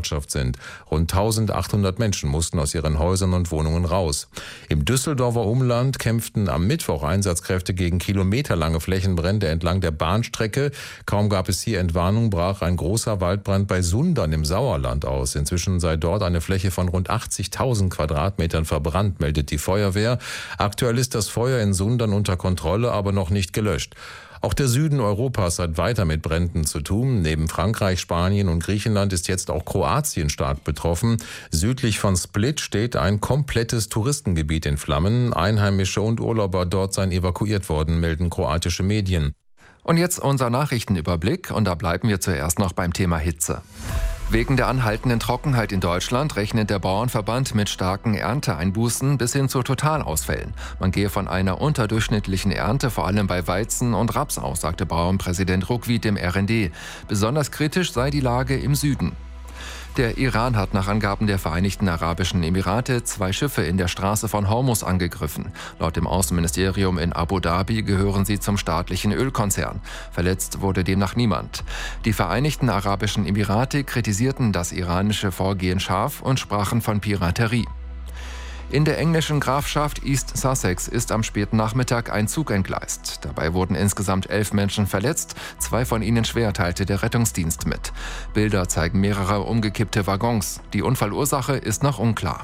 Bereitschaft sind. Rund 1800 Menschen mussten aus ihren Häusern und Wohnungen raus. Im Düsseldorfer Umland kämpften am Mittwoch Einsatzkräfte gegen kilometerlange Flächenbrände entlang der Bahnstrecke. Kaum gab es hier Entwarnung, brach ein großer Waldbrand bei Sundern im Sauerland aus. Inzwischen sei dort eine Fläche von rund 80.000 Quadratmetern verbrannt, meldet die Feuerwehr. Aktuell ist das Feuer in Sundern unter Kontrolle, aber noch nicht gelöscht. Auch der Süden Europas hat weiter mit Bränden zu tun. Neben Frankreich, Spanien und Griechenland ist jetzt auch Kroatien stark betroffen. Südlich von Split steht ein komplettes Touristengebiet in Flammen. Einheimische und Urlauber dort seien evakuiert worden, melden kroatische Medien. Und jetzt unser Nachrichtenüberblick, und da bleiben wir zuerst noch beim Thema Hitze. Wegen der anhaltenden Trockenheit in Deutschland rechnet der Bauernverband mit starken Ernteeinbußen bis hin zu Totalausfällen. Man gehe von einer unterdurchschnittlichen Ernte vor allem bei Weizen und Raps aus, sagte Bauernpräsident Ruckwied dem RND. Besonders kritisch sei die Lage im Süden. Der Iran hat nach Angaben der Vereinigten Arabischen Emirate 2 Schiffe in der Straße von Hormuz angegriffen. Laut dem Außenministerium in Abu Dhabi gehören sie zum staatlichen Ölkonzern. Verletzt wurde demnach niemand. Die Vereinigten Arabischen Emirate kritisierten das iranische Vorgehen scharf und sprachen von Piraterie. In der englischen Grafschaft East Sussex ist am späten Nachmittag ein Zug entgleist. Dabei wurden insgesamt 11 Menschen verletzt, 2 von ihnen schwer, teilte der Rettungsdienst mit. Bilder zeigen mehrere umgekippte Waggons. Die Unfallursache ist noch unklar.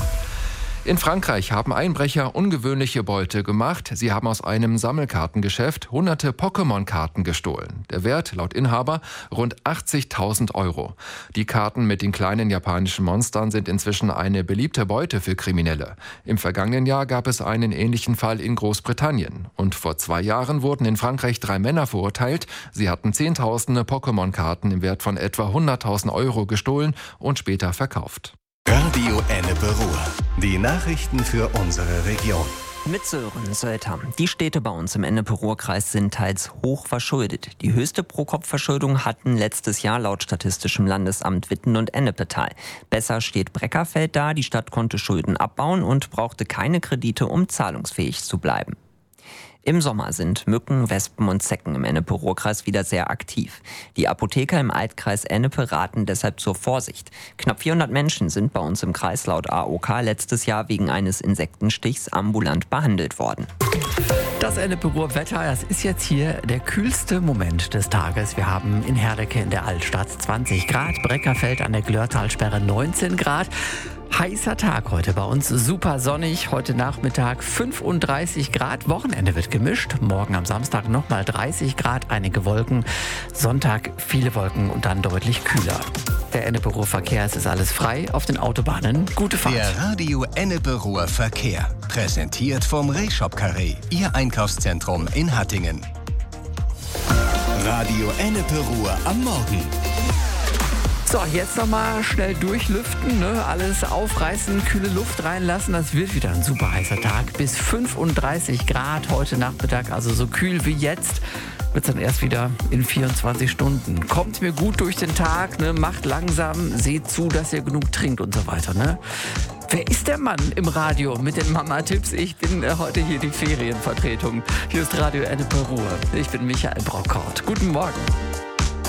In Frankreich haben Einbrecher ungewöhnliche Beute gemacht. Sie haben aus einem Sammelkartengeschäft hunderte Pokémon-Karten gestohlen. Der Wert, laut Inhaber, rund 80.000 €. Die Karten mit den kleinen japanischen Monstern sind inzwischen eine beliebte Beute für Kriminelle. Im vergangenen Jahr gab es einen ähnlichen Fall in Großbritannien. Und vor 2 Jahren wurden in Frankreich 3 Männer verurteilt. Sie hatten Zehntausende Pokémon-Karten im Wert von etwa 100.000 € gestohlen und später verkauft. Radio Ennepe-Ruhr. Die Nachrichten für unsere Region. Mit Sören Sölter. Die Städte bei uns im Ennepe-Ruhr-Kreis sind teils hoch verschuldet. Die höchste Pro-Kopf-Verschuldung hatten letztes Jahr laut Statistischem Landesamt Witten und Ennepetal. Besser steht Breckerfeld da. Die Stadt konnte Schulden abbauen und brauchte keine Kredite, um zahlungsfähig zu bleiben. Im Sommer sind Mücken, Wespen und Zecken im Ennepe-Ruhr-Kreis wieder sehr aktiv. Die Apotheker im Altkreis Ennepe raten deshalb zur Vorsicht. Knapp 400 Menschen sind bei uns im Kreis laut AOK letztes Jahr wegen eines Insektenstichs ambulant behandelt worden. Das Ennepe-Ruhr-Wetter, das ist jetzt hier der kühlste Moment des Tages. Wir haben in Herdecke in der Altstadt 20 Grad, Breckerfeld an der Glörtalsperre 19 Grad. Heißer Tag heute bei uns, super sonnig, heute Nachmittag 35 Grad, Wochenende wird gemischt, morgen am Samstag nochmal 30 Grad, einige Wolken, Sonntag viele Wolken und dann deutlich kühler. Der Ennepe-Ruhr-Verkehr, es ist alles frei auf den Autobahnen, gute Fahrt. Der Radio Ennepe-Ruhr-Verkehr, präsentiert vom Rehshop-Carré, Ihr Einkaufszentrum in Hattingen. Radio Ennepe-Ruhr am Morgen. So, jetzt nochmal schnell durchlüften, ne? Alles aufreißen, kühle Luft reinlassen. Das wird wieder ein super heißer Tag. Bis 35 Grad heute Nachmittag, also so kühl wie jetzt, wird es dann erst wieder in 24 Stunden. Kommt mir gut durch den Tag, ne? Macht langsam, seht zu, dass ihr genug trinkt und so weiter. Ne? Wer ist der Mann im Radio mit den Mama-Tipps? Ich bin heute hier die Ferienvertretung. Hier ist Radio Ennepe-Ruhr. Ich bin Michael Brockhaut. Guten Morgen.